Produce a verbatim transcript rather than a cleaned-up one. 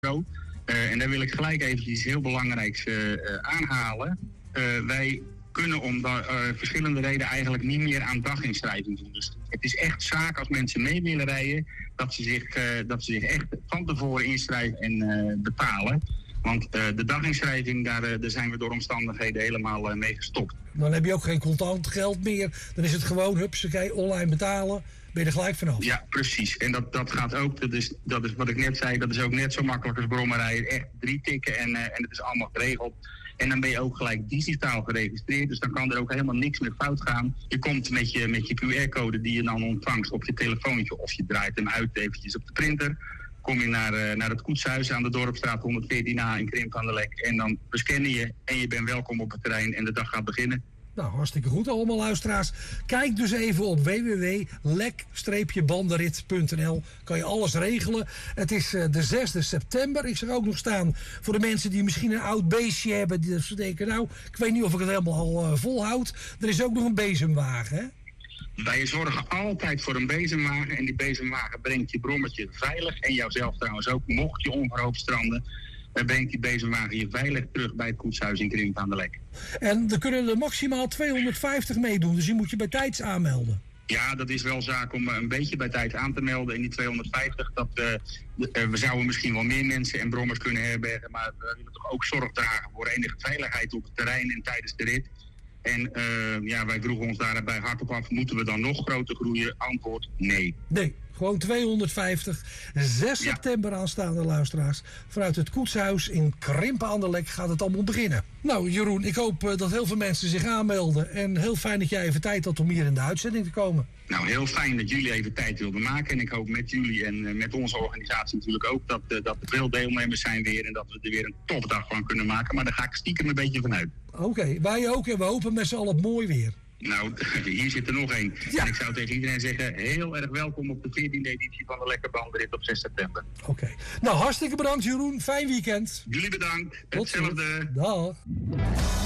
euro. Uh, en daar wil ik gelijk eventjes heel belangrijks uh, uh, aanhalen. Uh, wij kunnen om da- uh, verschillende redenen eigenlijk niet meer aan daginschrijving doen. Dus het is echt zaak als mensen mee willen rijden, dat ze zich, uh, dat ze zich echt van tevoren inschrijven en uh, betalen. Want uh, de daginschrijving, daar, uh, daar zijn we door omstandigheden helemaal uh, mee gestopt. Dan heb je ook geen contant geld meer. Dan is het gewoon, hupsakee, online betalen. Ben je er gelijk vanaf? Ja, precies. En dat, dat gaat ook, dat is, dat is wat ik net zei, dat is ook net zo makkelijk als brommen rijden. Echt drie tikken en, uh, en het is allemaal geregeld. En dan ben je ook gelijk digitaal geregistreerd. Dus dan kan er ook helemaal niks meer fout gaan. Je komt met je, met je Q R-code die je dan ontvangt op je telefoontje. Of je draait hem uit eventjes op de printer. Kom je naar, uh, naar het koetshuis aan de Dorpstraat honderdveertien A in Krimp aan de Lek. En dan bescannen je en je bent welkom op het terrein en de dag gaat beginnen. Nou, hartstikke goed allemaal luisteraars. Kijk dus even op w w w punt lek bandenrit punt n l. Kan je alles regelen. Het is uh, de zesde september. Ik zag ook nog staan voor de mensen die misschien een oud beestje hebben. Die ze denken, nou, ik weet niet of ik het helemaal al uh, volhoud. Er is ook nog een bezemwagen, hè? Wij zorgen altijd voor een bezemwagen. En die bezemwagen brengt je brommetje veilig. En jouzelf trouwens ook, mocht je onverhoopt stranden. Dan brengt die bezemwagen je veilig terug bij het koetshuis in Krimp aan de Lek. En er kunnen er maximaal tweehonderdvijftig meedoen, dus die moet je bij tijds aanmelden. Ja, dat is wel zaak om een beetje bij tijd aan te melden. En die tweehonderdvijftig, dat, uh, uh, we zouden misschien wel meer mensen en brommers kunnen herbergen. Maar we willen toch ook zorg dragen voor enige veiligheid op het terrein en tijdens de rit. En uh, ja, wij vroegen ons daarbij hardop af, moeten we dan nog groter groeien? Antwoord, nee. Nee. Gewoon tweehonderdvijftig. zes Ja. september aanstaande luisteraars. Vanuit het koetshuis in Krimpen aan de Lek gaat het allemaal beginnen. Nou Jeroen, ik hoop uh, dat heel veel mensen zich aanmelden. En heel fijn dat jij even tijd had om hier in de uitzending te komen. Nou, heel fijn dat jullie even tijd wilden maken. En ik hoop met jullie en uh, met onze organisatie natuurlijk ook dat, uh, dat er veel deelnemers zijn weer. En dat we er weer een topdag van kunnen maken. Maar daar ga ik stiekem een beetje van uit. Oké, okay, wij ook. En we hopen met z'n allen op mooi weer. Nou, hier zit er nog één. Ja. En ik zou tegen iedereen zeggen, heel erg welkom op de veertiende editie van de Lekker Bandenrit op zes september. Oké. Okay. Nou, hartstikke bedankt Jeroen. Fijn weekend. Jullie bedankt. Tot Hetzelfde. Dag.